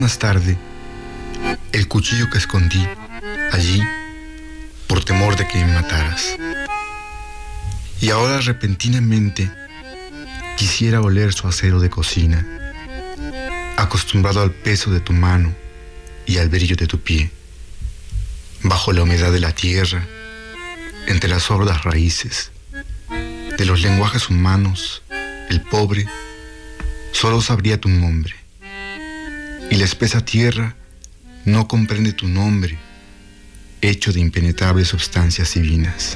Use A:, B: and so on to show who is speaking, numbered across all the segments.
A: Más tarde, el cuchillo que escondí allí por temor de que me mataras. Y ahora repentinamente quisiera oler su acero de cocina, acostumbrado al peso de tu mano y al brillo de tu pie, bajo la humedad de la tierra, entre las sordas raíces de los lenguajes humanos. El pobre solo sabría tu nombre, y la espesa tierra no comprende tu nombre, hecho de impenetrables substancias divinas.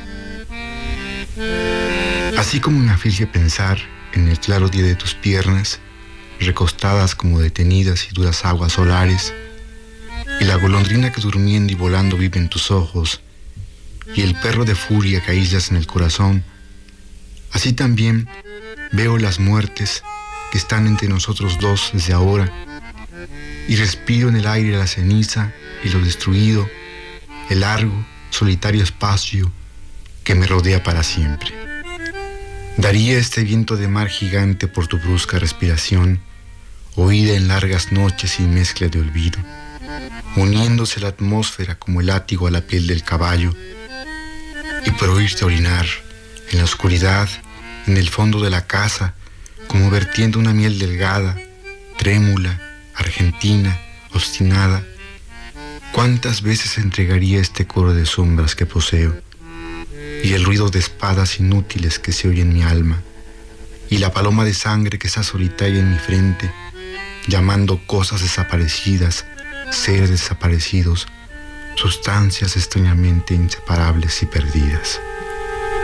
A: Así como me aflige pensar en el claro día de tus piernas, recostadas como detenidas y duras aguas solares, y la golondrina que durmiendo y volando vive en tus ojos, y el perro de furia que aíslas en el corazón, así también veo las muertes que están entre nosotros dos desde ahora, y respiro en el aire la ceniza y lo destruido, el largo, solitario espacio que me rodea para siempre. Daría este viento de mar gigante por tu brusca respiración, oída en largas noches y mezcla de olvido, uniéndose la atmósfera como el látigo a la piel del caballo, y por oírte orinar en la oscuridad, en el fondo de la casa, como vertiendo una miel delgada, trémula, argentina, obstinada. ¿Cuántas veces entregaría este coro de sombras que poseo, y el ruido de espadas inútiles que se oye en mi alma, y la paloma de sangre que está solitaria en mi frente, llamando cosas desaparecidas, seres desaparecidos, sustancias extrañamente inseparables y perdidas?